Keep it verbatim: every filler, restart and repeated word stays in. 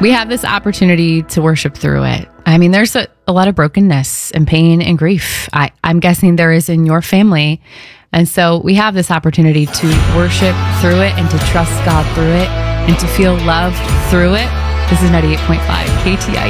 We have this opportunity to worship through it. I mean, there's a, a lot of brokenness and pain and grief. I, I'm guessing there is in your family. And so we have this opportunity to worship through it and to trust God through it and to feel loved through it. This is ninety-eight point five K T I